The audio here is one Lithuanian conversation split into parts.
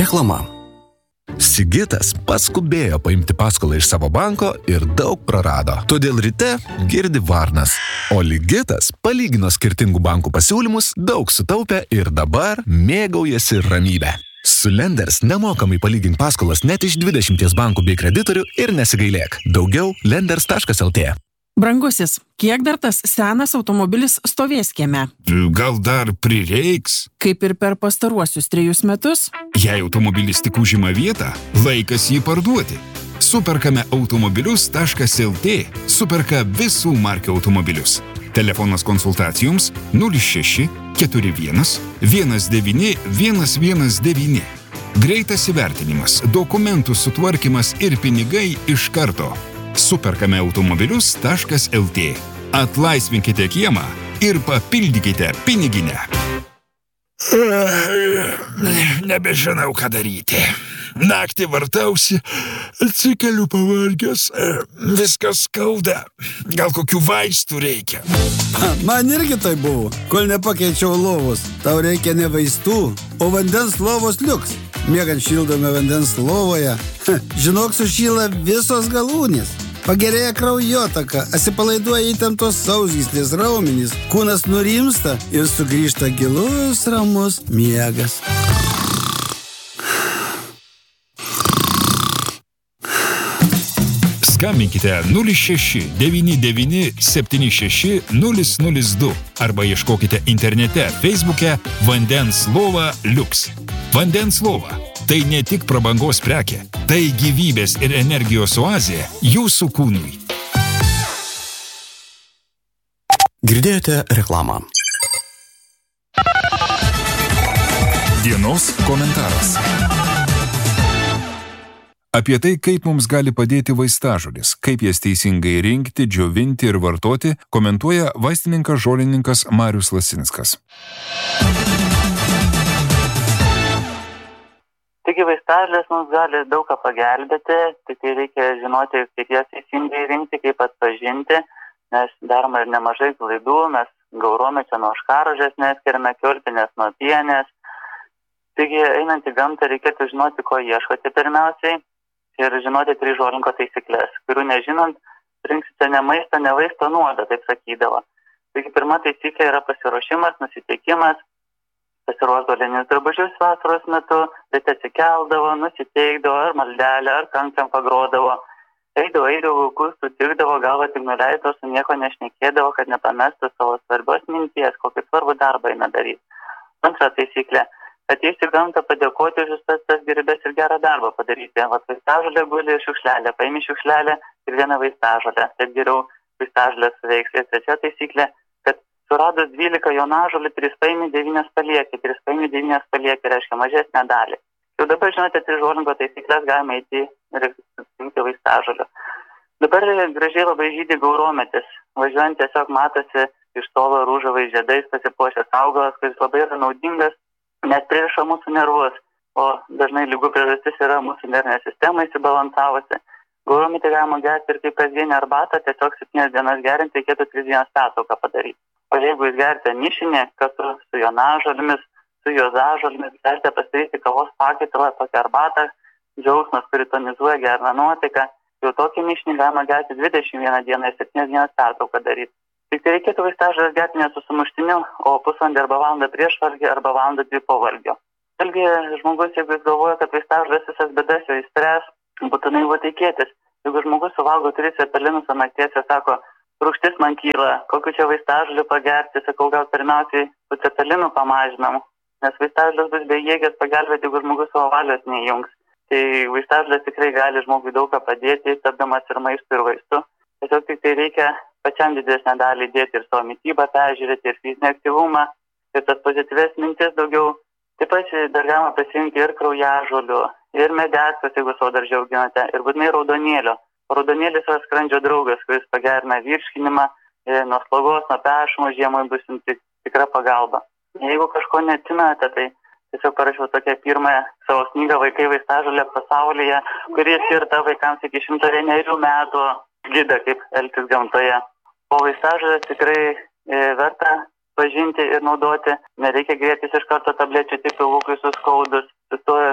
Reklama. Sigitas paskubėjo paimti paskolą iš savo banko ir daug prarado. Todėl ryte girdi varnas. O Ligitas palygino skirtingų bankų pasiūlymus, daug sutaupė ir dabar mėgaujasi ramybę. Su Lenders nemokamai palygink paskolas net iš 20 bankų bei kreditorių ir nesigailėk. Daugiau lenders.lt. Brangusis, kiek dar tas senas automobilis stovės kieme? Gal dar prireiks? Kaip ir per pastaruosius 3 metus? Jei automobilis tik užima vietą, laikas jį parduoti. Superkame automobilius.lt. Superka visų markių automobilius. Telefonas konsultacijoms 06 41 19 119. Greitas įvertinimas, dokumentų sutvarkymas ir pinigai iš karto. Superkame automobilius.lt. Atlaisvinkite kiemą ir papildykite piniginę. Nebežinau, ką daryti. Naktį vartausi, atsikeliu pavargęs, viskas skauda. Gal kokių vaistų reikia? Man irgi tai buvo, kol nepakeičiau lovos. Tau reikia ne vaistų, o vandens lovos liuks. Miegant šildome vandens lovoje. Žinok, sušyla visos galūnės. Pagerėja kraujotaka, atsipalaiduoja įtemptos sausgyslės raumenys, kūnas nurimsta ir sugrįžta gilus ramus miegas. Skambinkite 06 99 76 002 arba ieškokite internete Facebook'e Vandens lova Liuks. Vandens lova – tai ne tik prabangos prekė, tai gyvybės ir energijos oazė jūsų kūnui. Girdėjote reklamą. Dienos komentaras. Apie tai, kaip mums gali padėti vaistažolės, kaip jas teisingai rinkti, džiovinti ir vartoti, komentuoja vaistininkas žolininkas Marius Lasinskas. Taigi vaistažolės mums gali daug ką pagelbėti, tik reikia žinoti, kaip jas teisingai rinkti, kaip atpažinti, nes daroma ir nemažai klaidų, mes gauromečio nuo ožkarožės neskiriame, kiaulpienės nuo pienės. Taigi einant į gamtą reikėtų žinoti, ko ieškote pirmiausiai ir žinoti 3 žolinko taisyklės, kurių nežinant, rinksite ne maistą, ne vaisto nuodą, taip sakydavo. Taigi pirma taisyklė yra pasiruošimas, nusiteikimas. Pasiruošdavo lieninius drabužius vasaros metu, ryte atsikeldavo, nusiteikdavo ar maldelę, ar kankam pagrodavo. Eidavo, sutikdavo, galvą tik nuleido, su nieko nešnekėdavo, kad nepamestų savo svarbios minties, kokį svarbų darbą eina daryti. Antra taisyklė – ateisi į gamtą padėkoti už tas gėrybes ir gerą darbą padaryti. Vaistažolė guli šiukšlelė, paimi šiukšlelę ir vieną vaistažolę, taip geriau vaistažolė suveiks. Ir trečia taisyklė – suradus 12 jonažolių, 3 paimi, 9 palieki. 3 paimi, 9 palieki, reiškia mažesnę dalį. Jau dabar žinote 3 žolinko taisyklės, galime eiti ir rinkti vaistažolių. Dabar gražiai labai žydi gaurometis. Važiuojant tiesiog matosi iš tolo rūžavai žiedais pasipuošęs augalas, kuris labai yra naudingas, net pririša mūsų nervus. O dažnai ligų priežastis yra mūsų nervinė sistema įsibalansavusi. Gaurometį galima gerti ir kaip kasdienę arbatą, tiesiog 7 dienas gerinti reikėtų 3 dienas pertrauką padaryti. O jeigu jūs gerite nišinį, kartu su jonažolėmis, su juozažolėmis, galite pasidaryti kavos pakaitalą, tokią arbatą, džiaugsmas, kuri tonizuoja, gerina nuotaiką. Jau tokį nišinį galima gerti 21 dieną ir 7 dienas pertrauką daryti. Tik tai reikėtų vaistažolės gerti ne su sumuštiniu, o pusvalandį arba valandą prieš valgį arba valandą 2 po valgio. Vėlgi, žmogus, jeigu jis galvoja, kad vaistažolės visas bėdas jau išspręs, būtinai buvo tikėtis. Jeigu žmogus suvalgo 3 cepelinus ant nakties ir sako, rūgštis man kyla, kokiu čia vaistažolių pagerti, sakau, gal pirmiausiai su cepelinų pamažinam, nes vaistažolės bus bejėgės pagelbėti, jeigu žmogus savo valios neįjungs. Tai vaistažolės tikrai gali žmogui daug ką padėti, tapdamas ir maistu ir vaistu. Tiesiog tik tai reikia pačiam didesnę dalį dėti ir savo mitybą peržiūrėti, ir fizinį aktyvumą, ir tas pozityves mintis daugiau. Taip pat dar galima pasirinkti ir kraujažolių, ir medeskas, jeigu savo darže auginate, ir būtinai raudonėlio. Raudonėlis yra skrandžio draugas, kuris pagerina virškinimą, nuo slogos, nuo peršalimo žiemai bus tikra pagalba. Jeigu kažko neatsimate, tai tiesiog parašiau tokią pirmąją savo knygą Vaikai vaistažolė pasaulyje, kuri skirta vaikams iki 101 metų, gidą kaip elgtis gamtoje. O vaistažolės tikrai verta pažinti ir naudoti. Nereikia grėtis iš karto tablečių, tik pilvukai suskaudus, sustoja skrandis,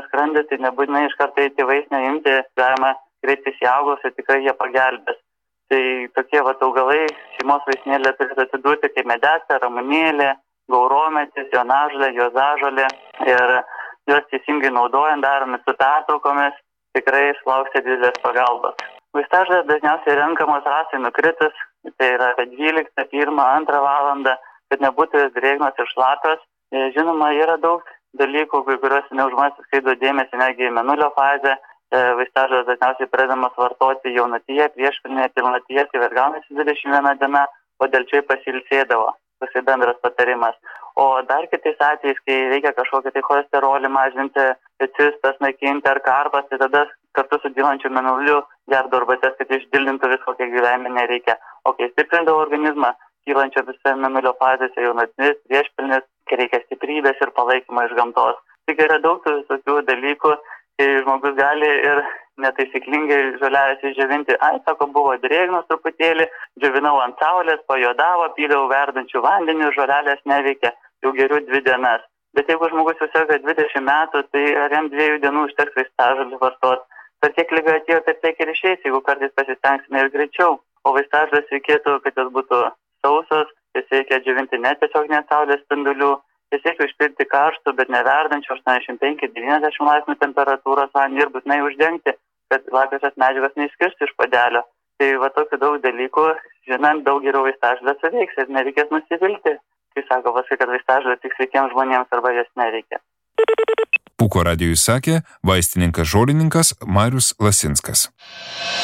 tai nebūtinai iš karto eiti vaistinę imti, galima kreiptis į augalus ir tikrai jie pagelbės. Tai tokie augalai šeimos vaistinėlė turėtų atsidurti kaip medesė, ramunėlė, gaurometis, jonažolė, juozažolė ir juos teisingai naudojant, daromi su pertraukomis, tikrai sulauksite didelės pagalbos. Vaistažolės dažniausiai renkamos rasai nukritus, tai yra apie 12, 1, 2 valandą, kad nebūtų drėgnos ir šlapios. Žinoma, yra daug dalykų, kuriuos žmonės skaido dėmesį netgi į mėnulio fazę. Vaistažolės dažniausiai pradedamos vartoti jaunatyje, priešpilnėje, pilnatyje, tai ir gaunasi 21 diena, o delčiai pasilsėdavo. Tas bendras patarimas. O dar kitais atvejais, kai reikia kažkokį tai cholesterolį mažinti, cistas naikinti ar karpas, tai tada kartu su dylančiu mėnuliu gerdo arbates, kad išdildintų viskokią gyvenime nereikia. O kai stiprindavo organizmą, kylančio visą mėnulio fazėse jaunatnis, priešpilnis, kai reikia stiprybės ir palaikymo iš gamtos. Tik yra daug tokių dalykų, kai žmogus gali ir netaisyklingai žolelės išdžiovinti. Sako, buvo drėgnos truputėlį, džiovinau ant saulės, pajodavo, pyliau verdančių vandenių, žolelės neveikia, jau geriau 2 dienas. Bet jeigu žmogus jau serga 20 metų, tai ar jam 2 dienų užteks vaistažolių vartot. Per kiek liga atėjo, per tiek ir išeis, jeigu kartais pasistengsime ir greičiau. O vaistažolės reikėtų, kad jos būtų sausos, jas reikia džiovinti ne tiesiog net saulės spindulių, jas reikia užpilti karštų, bet neverdančių 85-90 laipsnių temperatūros vandenį ir būtinai uždengti, kad lakiosios medžiagos neišskirstų iš puodelio. Tai tokių daug dalykų, žinant, daug geriau vaistažolės suveiks ir nereikės nusivilti. Kai sako paskui, kad vaistažolės tik sveikiems žmonėms arba jas nereikia. Pūko radijui sakė vaistininkas žolininkas Marius Lasinskas.